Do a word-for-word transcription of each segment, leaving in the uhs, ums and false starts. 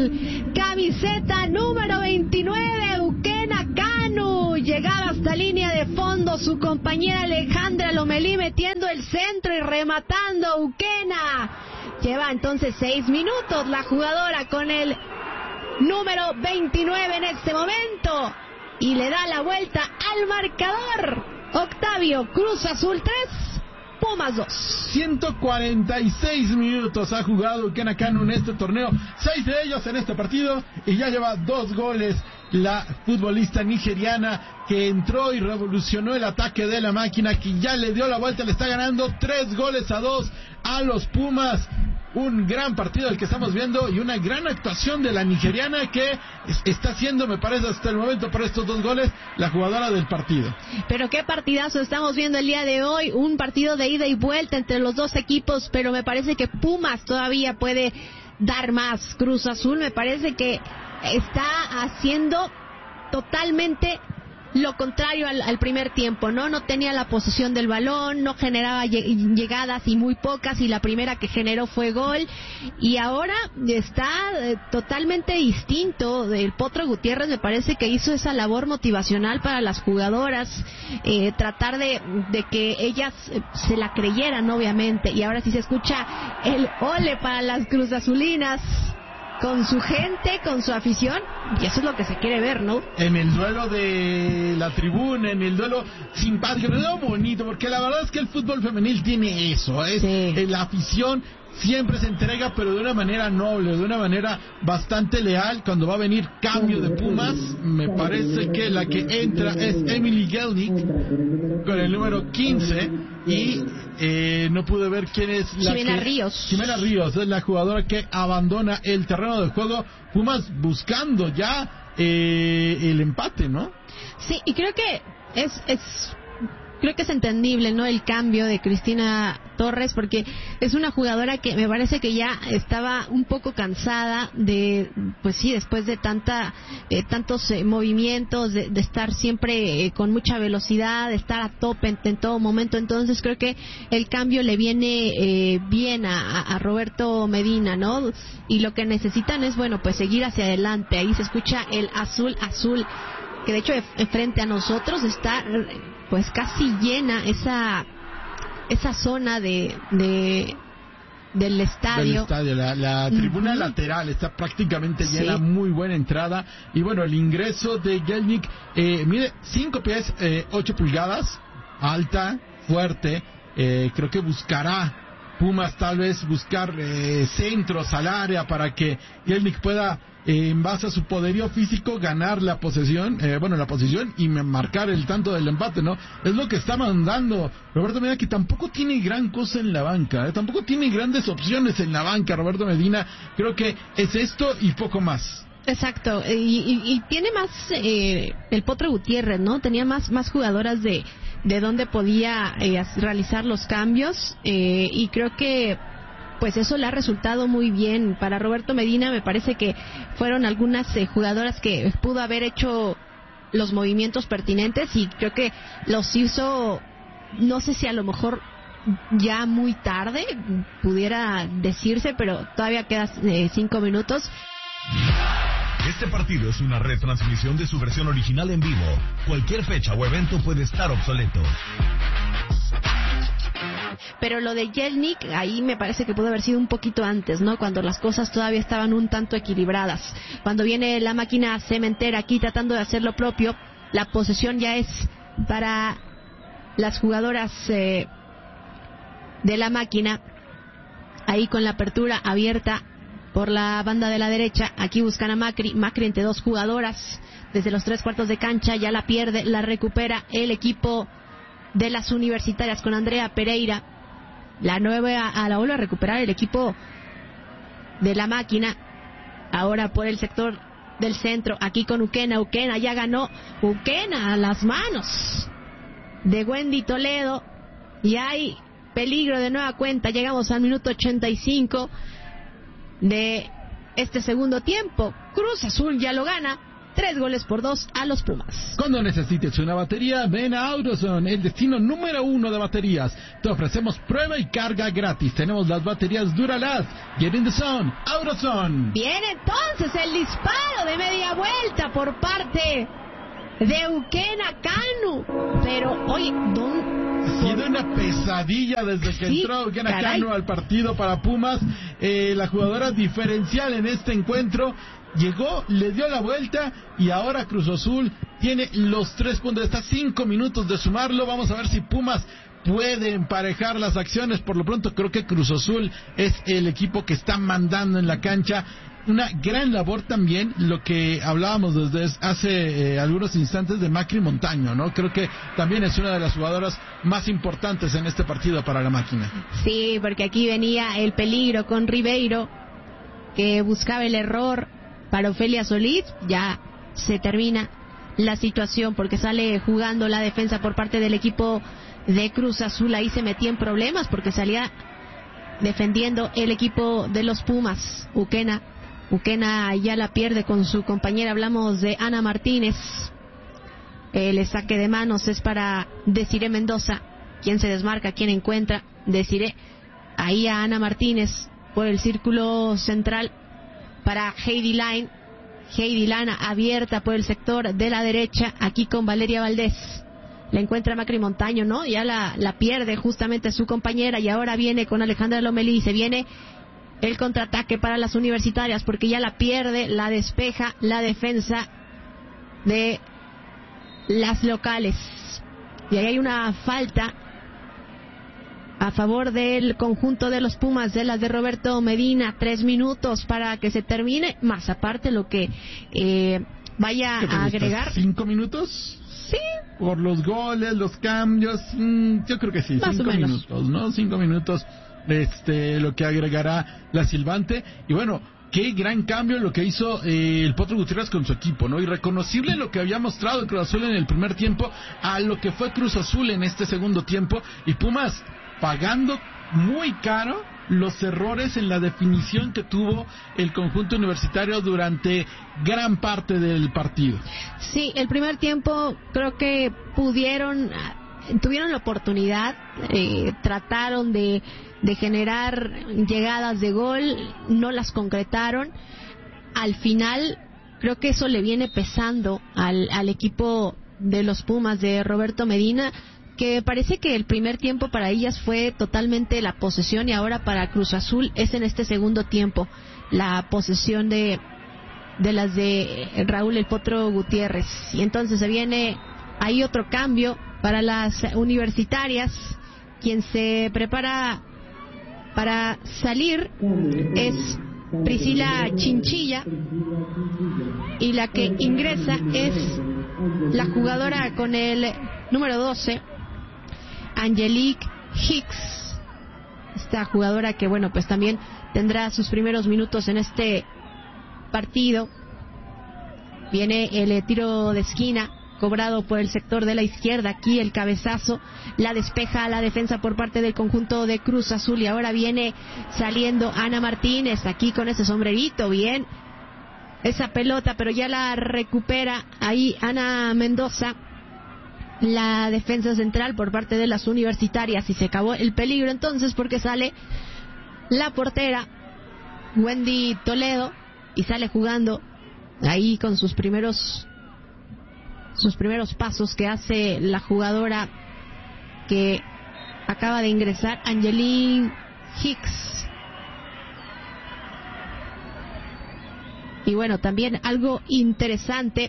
Azul. Camiseta número veintinueve, Eukena Canu. Llegaba hasta línea de fondo su compañera Alejandra Lomelí metiendo el centro y rematando Eukena. Lleva entonces seis minutos la jugadora con el número veintinueve en este momento. Y le da la vuelta al marcador. Octavio, Cruz Azul tres, Pumas dos. ciento cuarenta y seis minutos ha jugado Eukena Canu en este torneo, seis de ellos en este partido, y ya lleva dos goles la futbolista nigeriana, que entró y revolucionó el ataque de la máquina, que ya le dio la vuelta, le está ganando tres goles a dos a los Pumas. Un gran partido el que estamos viendo y una gran actuación de la nigeriana, que está siendo, me parece hasta el momento, por estos dos goles, la jugadora del partido. Pero qué partidazo estamos viendo el día de hoy, un partido de ida y vuelta entre los dos equipos, pero me parece que Pumas todavía puede dar más. Cruz Azul me parece que está haciendo totalmente lo contrario al, al primer tiempo, ¿no? No tenía la posesión del balón, no generaba llegadas y muy pocas, y la primera que generó fue gol, y ahora está eh, totalmente distinto. El Potro Gutiérrez me parece que hizo esa labor motivacional para las jugadoras, eh, tratar de, de que ellas eh, se la creyeran, obviamente, y ahora sí se escucha el ole para las cruzazulinas, con su gente, con su afición, y eso es lo que se quiere ver, ¿no? En el duelo de la tribuna, en el duelo simpático, en el duelo bonito, porque la verdad es que el fútbol femenil tiene eso, es sí. La afición siempre se entrega, pero de una manera noble, de una manera bastante leal. Cuando va a venir cambio de Pumas, me parece que la que entra es Emily Gelnick con el número quince, y eh, no pude ver quién es la Jimena que... Ríos. Jimena Ríos es la jugadora que abandona el terreno de juego. Pumas buscando ya eh, el empate, ¿no? Sí, y creo que es... es... creo que es entendible, ¿no?, el cambio de Cristina Torres, porque es una jugadora que me parece que ya estaba un poco cansada de, pues sí, después de tanta eh, tantos eh, movimientos, de, de estar siempre eh, con mucha velocidad, de estar a tope en, en todo momento. Entonces creo que el cambio le viene eh, bien a, a Roberto Medina, ¿no? Y lo que necesitan es, bueno, pues seguir hacia adelante. Ahí se escucha el azul, azul, que de hecho de frente a nosotros está pues casi llena esa esa zona de, de del estadio. Del estadio. La, la tribuna uh-huh. lateral está prácticamente llena, sí. Muy buena entrada. Y bueno, el ingreso de Gelnick, eh, mire, cinco pies, eh, ocho pulgadas, alta, fuerte. Eh, creo que buscará Pumas tal vez buscar eh, centros al área para que Gelnick pueda, eh, en base a su poderío físico, ganar la posesión, eh, bueno, la posición y marcar el tanto del empate, ¿no? Es lo que está mandando Roberto Medina, que tampoco tiene gran cosa en la banca, ¿eh? Tampoco tiene grandes opciones en la banca, Roberto Medina. Creo que es esto y poco más. Exacto, y, y, y tiene más eh, el Potro Gutiérrez, ¿no? Tenía más más jugadoras de de donde podía eh, realizar los cambios, eh, y creo que pues eso le ha resultado muy bien. Para Roberto Medina me parece que fueron algunas eh, jugadoras que pudo haber hecho los movimientos pertinentes, y creo que los hizo, no sé si a lo mejor ya muy tarde pudiera decirse, pero todavía quedan eh, cinco minutos. Este partido es una retransmisión de su versión original en vivo. Cualquier fecha o evento puede estar obsoleto. Pero lo de Gelnick, ahí me parece que pudo haber sido un poquito antes, ¿no? Cuando las cosas todavía estaban un tanto equilibradas. Cuando viene la máquina cementera aquí tratando de hacer lo propio, la posesión ya es para las jugadoras eh, de la máquina. Ahí con la apertura abierta por la banda de la derecha, aquí buscan a Macri, Macri entre dos jugadoras, desde los tres cuartos de cancha, ya la pierde, la recupera el equipo de las universitarias con Andrea Pereira, la nueva, a la vuelve a recuperar el equipo de la máquina, ahora por el sector del centro, aquí con Eukena, Eukena ya ganó, Eukena a las manos de Wendy Toledo, y hay peligro de nueva cuenta, llegamos al minuto ochenta y cinco de este segundo tiempo. Cruz Azul ya lo gana tres goles por dos a los Pumas. Cuando necesites una batería, ven a AutoZone, el destino número uno de baterías. Te ofrecemos prueba y carga gratis. Tenemos las baterías Duralast. Get in the zone, AutoZone. Viene entonces el disparo de media vuelta por parte de Ukena Kanu. Pero, oye, ¿dónde? Ha sido una pesadilla desde que sí, entró Ukena Kanu al partido para Pumas. Eh, la jugadora diferencial en este encuentro llegó, le dio la vuelta y ahora Cruz Azul tiene los tres puntos. Está cinco minutos de sumarlo. Vamos a ver si Pumas puede emparejar las acciones. Por lo pronto creo que Cruz Azul es el equipo que está mandando en la cancha. Una gran labor también, lo que hablábamos desde hace eh, algunos instantes de Macri Montaño, ¿no? Creo que también es una de las jugadoras más importantes en este partido para la máquina. Sí, porque aquí venía el peligro con Ribeiro, que buscaba el error para Ofelia Solís. Ya se termina la situación porque sale jugando la defensa por parte del equipo de Cruz Azul. Ahí se metía en problemas porque salía defendiendo el equipo de los Pumas. Ukena Ukena ya la pierde con su compañera. Hablamos de Ana Martínez. El saque de manos es para Desiree Mendoza. Quien se desmarca, quien encuentra. Desiree. Ahí a Ana Martínez por el círculo central para Heidi Line. Heidi Line abierta por el sector de la derecha. Aquí con Valeria Valdés. La encuentra Macri Montaño, ¿no? Ya la, la pierde justamente su compañera. Y ahora viene con Alejandra Lomelí. Se viene el contraataque para las universitarias porque ya la pierde, la despeja la defensa de las locales. Y ahí hay una falta a favor del conjunto de los Pumas, de las de Roberto Medina. Tres minutos para que se termine, más aparte lo que eh, vaya a agregar. ¿Cinco minutos? Sí. Por los goles, los cambios, mmm, yo creo que sí, más cinco o menos. minutos, ¿no? Cinco minutos. Este, lo que agregará la silbante. Y bueno, qué gran cambio lo que hizo eh, el Potro Gutiérrez con su equipo, ¿no? Irreconocible lo que había mostrado el Cruz Azul en el primer tiempo a lo que fue Cruz Azul en este segundo tiempo. Y Pumas pagando muy caro los errores en la definición que tuvo el conjunto universitario durante gran parte del partido. Sí, el primer tiempo creo que pudieron, tuvieron la oportunidad, eh, trataron de de generar llegadas de gol, no las concretaron. Al final creo que eso le viene pesando al, al equipo de los Pumas de Roberto Medina, que parece que el primer tiempo para ellas fue totalmente la posesión y ahora para Cruz Azul es en este segundo tiempo la posesión de de las de Raúl el Potro Gutiérrez. Y entonces se viene ahí otro cambio para las universitarias. Quien se prepara para salir es Priscila Chinchilla y la que ingresa es la jugadora con el número doce, Angelique Hicks. Esta jugadora que, bueno, pues también tendrá sus primeros minutos en este partido. Viene el tiro de esquina cobrado por el sector de la izquierda. Aquí el cabezazo, la despeja a la defensa por parte del conjunto de Cruz Azul. Y ahora viene saliendo Ana Martínez aquí con ese sombrerito. Bien esa pelota, pero ya la recupera ahí Ana Mendoza, la defensa central por parte de las universitarias. Y se acabó el peligro entonces porque sale la portera Wendy Toledo y sale jugando ahí con sus primeros sus primeros pasos que hace la jugadora que acaba de ingresar, Angelique Hicks. Y bueno, también algo interesante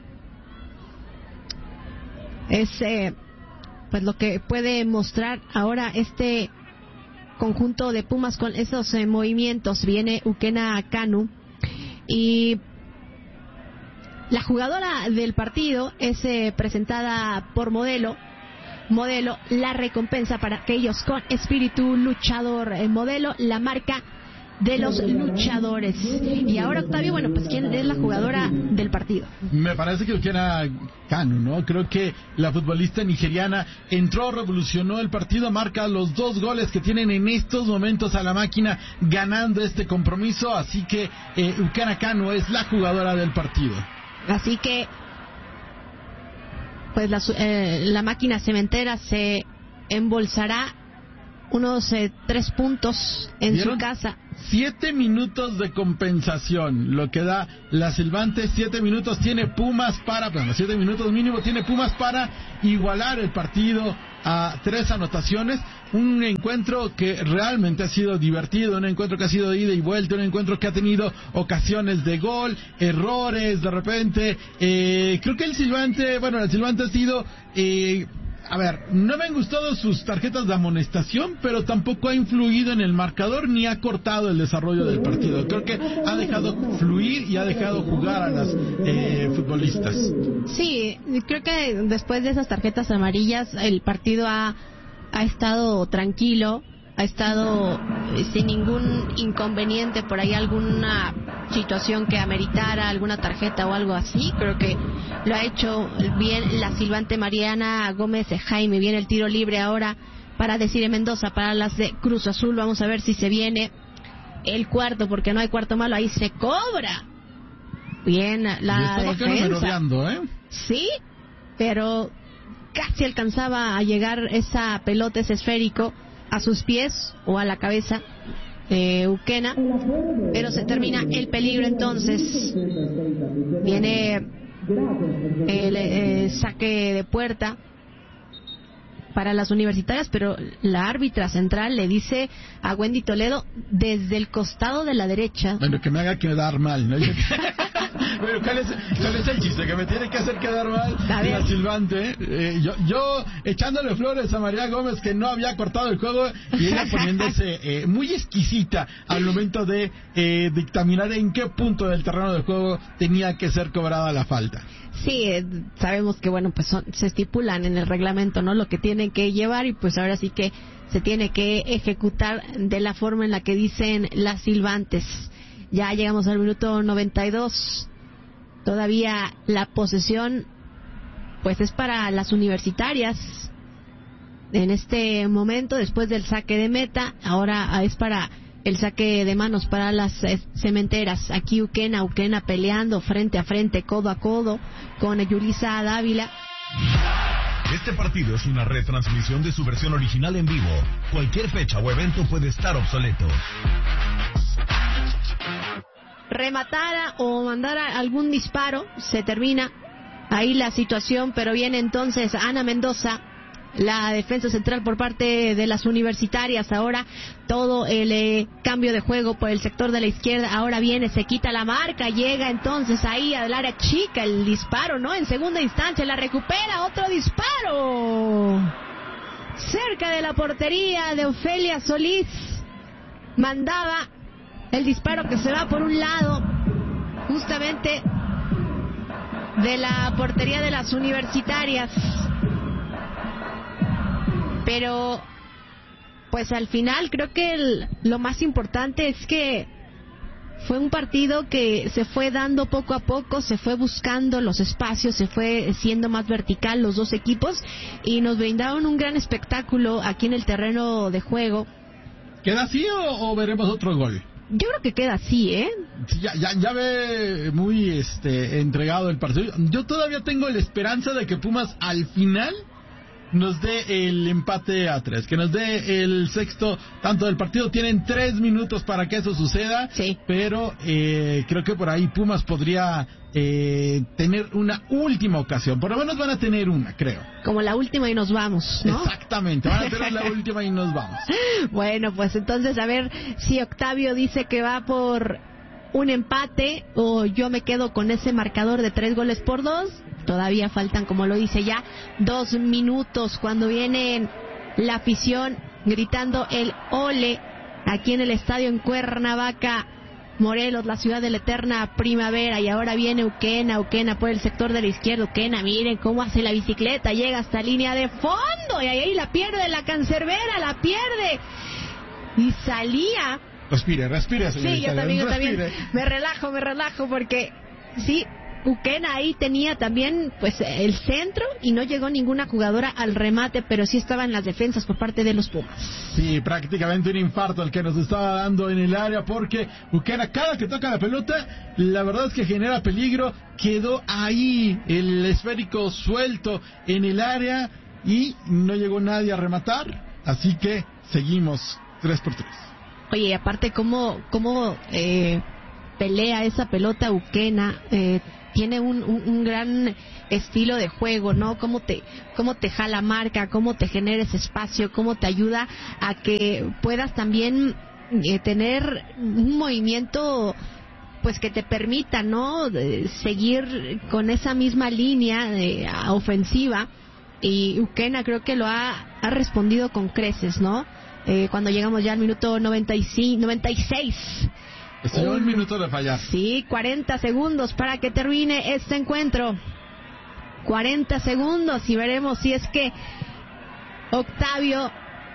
es eh, pues lo que puede mostrar ahora este conjunto de Pumas con esos eh, movimientos. Viene Ukena Kanu y la jugadora del partido es eh, presentada por Modelo. Modelo, la recompensa para aquellos con espíritu luchador. El Modelo, la marca de los luchadores. Y ahora, Octavio, bueno, pues ¿quién es la jugadora del partido? Me parece que era Kanu, ¿no? Creo que la futbolista nigeriana entró, revolucionó el partido, marca los dos goles que tienen en estos momentos a la máquina ganando este compromiso. Así que eh, Ukena Kanu es la jugadora del partido. Así que pues la, eh, la máquina cementera se embolsará unos eh, tres puntos en su casa. Siete minutos de compensación, lo que da la Silvante. Siete minutos tiene Pumas para, bueno, siete minutos mínimo tiene Pumas para igualar el partido a tres anotaciones. Un encuentro que realmente ha sido divertido, un encuentro que ha sido ida y vuelta, un encuentro que ha tenido ocasiones de gol, errores de repente. Eh, creo que el Silvante, bueno, el Silvante ha sido... Eh, A ver, no me han gustado sus tarjetas de amonestación, pero tampoco ha influido en el marcador ni ha cortado el desarrollo del partido. Creo que ha dejado fluir y ha dejado jugar a las eh, futbolistas. Sí, creo que después de esas tarjetas amarillas el partido ha, ha estado tranquilo, ha estado eh, sin ningún inconveniente, por ahí alguna situación que ameritara alguna tarjeta o algo así. Creo que lo ha hecho bien la Silvante Mariana Gómez Jaime. Viene el tiro libre ahora para Desiree Mendoza, para las de Cruz Azul. Vamos a ver si se viene el cuarto, porque no hay cuarto malo. Ahí se cobra bien la defensa, ¿eh? Sí, pero casi alcanzaba a llegar esa pelota, ese esférico, a sus pies o a la cabeza de Uquena, pero se termina el peligro. Entonces viene el eh, saque de puerta para las universitarias, pero la árbitra central le dice a Wendy Toledo desde el costado de la derecha. Bueno, que me haga quedar mal, ¿no? Bueno, ¿cuál es, ¿cuál es el chiste? Que me tiene que hacer quedar mal la Silvante. Eh, yo, yo echándole flores a María Gómez, que no había cortado el juego, y ella poniéndose eh, muy exquisita al momento de eh, dictaminar en qué punto del terreno del juego tenía que ser cobrada la falta. Sí, eh, sabemos que, bueno, pues son, se estipulan en el reglamento, ¿no?, lo que tienen que llevar, y pues ahora sí que se tiene que ejecutar de la forma en la que dicen las silbantes. Ya llegamos al minuto noventa y dos. Todavía la posesión pues es para las universitarias en este momento, después del saque de meta. Ahora es para el saque de manos para las eh, cementeras. Aquí Uquena, Uquena peleando frente a frente, codo a codo con Yulisa Dávila. Este partido es una retransmisión de su versión original en vivo. Cualquier fecha o evento puede estar obsoleto. Rematara o mandara algún disparo, se termina ahí la situación, pero viene entonces Ana Mendoza, la defensa central por parte de las universitarias. Ahora todo el eh, cambio de juego por el sector de la izquierda. Ahora viene, se quita la marca, llega entonces ahí al área chica, el disparo, ¿no? En segunda instancia la recupera, otro disparo cerca de la portería de Ofelia Solís. Mandaba el disparo que se va por un lado justamente de la portería de las universitarias, pero pues al final creo que el, lo más importante es que fue un partido que se fue dando poco a poco, se fue buscando los espacios, se fue siendo más vertical los dos equipos y nos brindaron un gran espectáculo aquí en el terreno de juego. ¿Queda así o, o veremos otro gol? Yo creo que queda así, ¿eh? Sí, ya, ya, ya ve muy este entregado el partido. Yo todavía tengo la esperanza de que Pumas al final nos dé el empate a tres, que nos dé el sexto tanto del partido. Tienen tres minutos para que eso suceda, sí. Pero eh, creo que por ahí Pumas podría eh, tener una última ocasión. Por lo menos van a tener una, creo. Como la última y nos vamos, ¿no? Exactamente, van a tener la última y nos vamos. Bueno, pues entonces a ver si Octavio dice que va por un empate o yo me quedo con ese marcador de tres goles por dos. Todavía faltan, como lo dice ya, dos minutos cuando viene la afición gritando el ole aquí en el estadio en Cuernavaca, Morelos, la ciudad de la eterna primavera. Y ahora viene Uquena, Uquena por el sector de la izquierda. Uquena, miren cómo hace la bicicleta, llega hasta línea de fondo y ahí la pierde la cancerbera, la pierde y salía. Respire, respire, señorita. Sí, yo también, yo respire. también me relajo, me relajo porque sí, Uquena ahí tenía también pues el centro y no llegó ninguna jugadora al remate, pero sí estaban las defensas por parte de los Pumas. Sí, prácticamente un infarto el que nos estaba dando en el área, porque Uquena cada que toca la pelota, la verdad es que genera peligro. Quedó ahí el esférico suelto en el área y no llegó nadie a rematar, así que seguimos tres por tres. Oye, aparte cómo, cómo eh, pelea esa pelota Uquena, eh, tiene un, un, un gran estilo de juego, ¿no? Cómo te, cómo te jala marca, cómo te genera ese espacio, cómo te ayuda a que puedas también eh, tener un movimiento pues que te permita, ¿no?, de seguir con esa misma línea de, a, ofensiva, y Uquena creo que lo ha, ha respondido con creces, ¿no? Eh, cuando llegamos ya al minuto noventa y cinco, noventa y seis. Estoy un minuto de fallar. Sí, cuarenta segundos para que termine este encuentro. cuarenta segundos y veremos si es que Octavio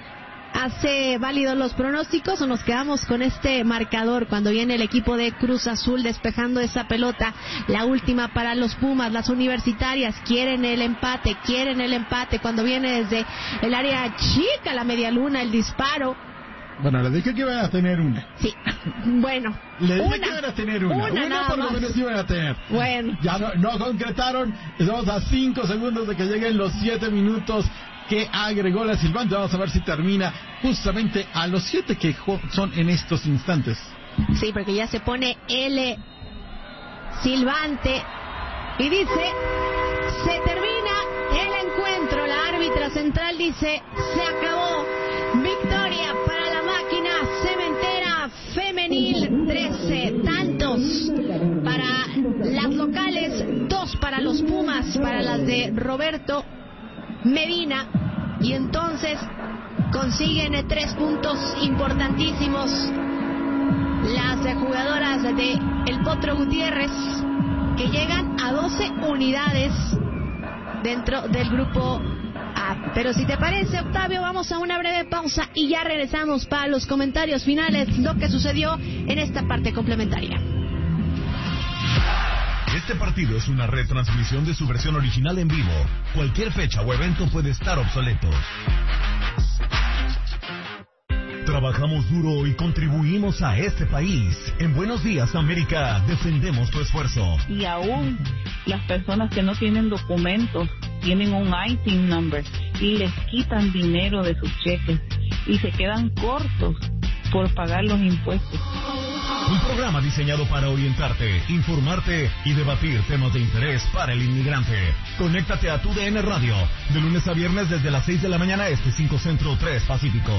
hace válidos los pronósticos o nos quedamos con este marcador cuando viene el equipo de Cruz Azul despejando esa pelota, la última para los Pumas. Las universitarias quieren el empate, quieren el empate cuando viene desde el área chica, la media luna, el disparo. Bueno, le dije que iban a tener una. Sí, bueno. Le dije una, que iban a tener una. Una, Una, nada por lo más. menos iban a tener. Bueno. Ya no, no concretaron. Estamos a cinco segundos de que lleguen los siete minutos que agregó la silbante. Vamos a ver si termina justamente a los siete que son en estos instantes. Sí, porque ya se pone el silbante y dice, se termina el encuentro. La árbitra central dice, se acabó. Victoria para la máquina cementera femenil, trece tantos para las locales, dos para los Pumas, para las de Roberto Medina, y entonces consiguen tres puntos importantísimos las jugadoras de El Potro Gutiérrez, que llegan a doce unidades dentro del grupo A. Pero si te parece, Octavio, vamos a una breve pausa y ya regresamos para los comentarios finales, lo que sucedió en esta parte complementaria. Este partido es una retransmisión de su versión original en vivo. Cualquier fecha o evento puede estar obsoleto. Trabajamos duro y contribuimos a este país. En Buenos Días, América, defendemos tu esfuerzo. Y aún las personas que no tienen documentos tienen un I T I N number y les quitan dinero de sus cheques y se quedan cortos por pagar los impuestos. Un programa diseñado para orientarte, informarte y debatir temas de interés para el inmigrante. Conéctate a Tu D N Radio, de lunes a viernes desde las seis de la mañana este, cinco Centro, tres Pacífico.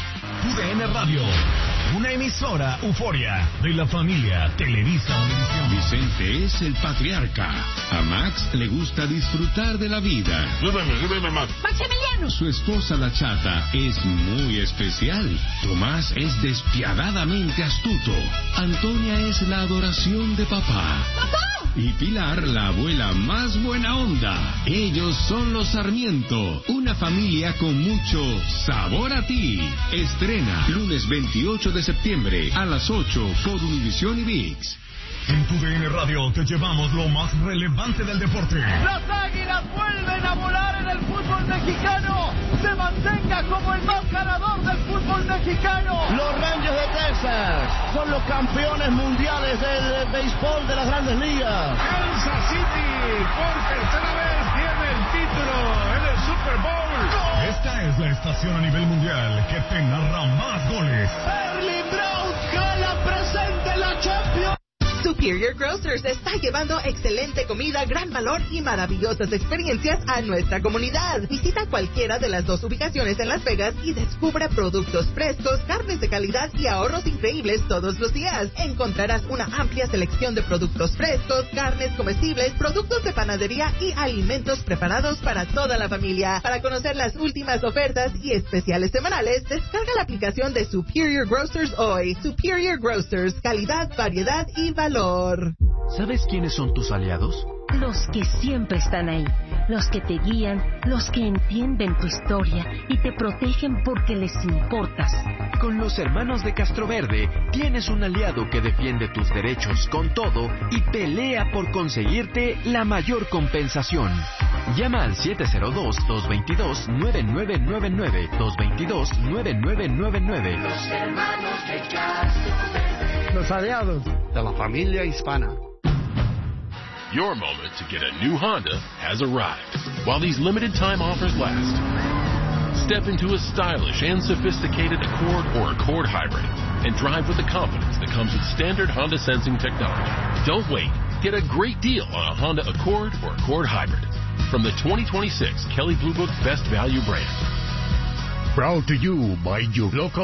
Tu D N Radio, una emisora Euforia de la familia Televisa Univisión. Vicente es el patriarca. A Max le gusta disfrutar de la vida. Súbeme, súbeme, Max. ¡Maximiliano! Su esposa la chata es muy especial. Tomás es despiadadamente astuto. Antonia es la adoración de papá. ¡Papá! Y Pilar, la abuela más buena onda. Ellos son los Sarmiento, una familia con mucho sabor a ti. Estrena lunes veintiocho de septiembre a las ocho por Univisión y ViX. En Tu D N Radio te llevamos lo más relevante del deporte. Las Águilas vuelven a volar en el fútbol mexicano. Se mantenga como el más ganador del fútbol mexicano. Los Rangers de Texas son los campeones mundiales del béisbol de las Grandes Ligas. Kansas City por tercera vez tiene el título en el Super Bowl. Esta es la estación a nivel mundial que te narra más goles. Erling Braut Haaland presente en la Champions. Superior Grocers está llevando excelente comida, gran valor y maravillosas experiencias a nuestra comunidad. Visita cualquiera de las dos ubicaciones en Las Vegas y descubre productos frescos, carnes de calidad y ahorros increíbles todos los días. Encontrarás una amplia selección de productos frescos, carnes comestibles, productos de panadería y alimentos preparados para toda la familia. Para conocer las últimas ofertas y especiales semanales, descarga la aplicación de Superior Grocers hoy. Superior Grocers, calidad, variedad y valor. ¿Sabes quiénes son tus aliados? Los que siempre están ahí, los que te guían, los que entienden tu historia y te protegen porque les importas. Con los hermanos de Castroverde tienes un aliado que defiende tus derechos con todo y pelea por conseguirte la mayor compensación. Llama al siete cero dos, dos dos dos, nueve nueve nueve nueve, dos dos dos, nueve nueve nueve nueve. Los hermanos de Castroverde. Los aliados de la familia hispana. Your moment to get a new Honda has arrived. While these limited time offers last, step into a stylish and sophisticated Accord or Accord Hybrid and drive with the confidence that comes with standard Honda sensing technology. Don't wait. Get a great deal on a Honda Accord or Accord Hybrid from the twenty twenty-six Kelley Blue Book Best Value brand. Proud to you by your local